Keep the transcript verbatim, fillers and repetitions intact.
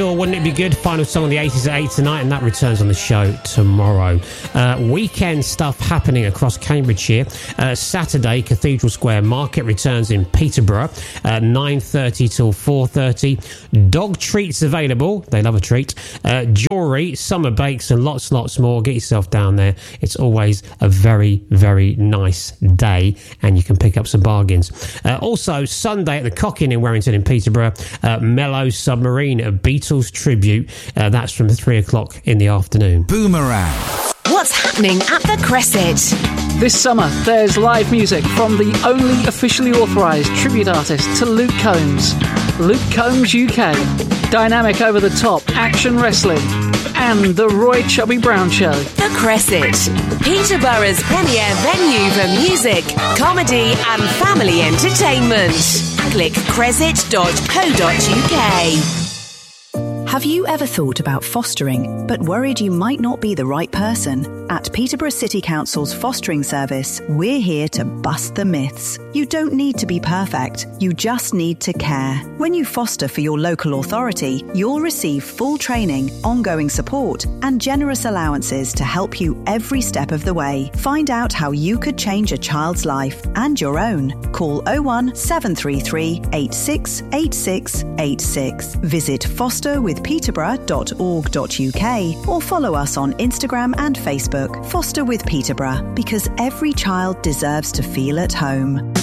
Or wouldn't it be good? Final song of the eighties at eight tonight, and that returns on the show tomorrow. Uh, weekend stuff happening across Cambridgeshire. Uh, Saturday, Cathedral Square Market returns in Peterborough at nine thirty till four thirty. Dog treats available. They love a treat. Uh, jewellery, summer bakes, and lots, lots more. Get yourself down there. It's always a very, very nice day, and you can pick up some bargains. Uh, also, Sunday at the Cock Inn in Warrington in Peterborough, uh, Mellow Submarine, a Beatles tribute. Uh, that's from three o'clock in the afternoon. Boomerang. What's happening at the Cresset? This summer, there's live music from the only officially authorised tribute artist to Luke Combs. Luke Combs U K. Dynamic over-the-top action wrestling. And the Roy Chubby Brown Show. The Cresset. Peterborough's premier venue for music, comedy and family entertainment. Click cresset dot co dot uk. Have you ever thought about fostering, but worried you might not be the right person? At Peterborough City Council's fostering service, we're here to bust the myths. You don't need to be perfect, you just need to care. When you foster for your local authority, you'll receive full training, ongoing support, and generous allowances to help you every step of the way. Find out how you could change a child's life and your own. Call oh one seven three three eight six eight six eight six. Visit foster with peterborough dot org dot uk or follow us on Instagram and Facebook. Foster with Peterborough, because every child deserves to feel at home.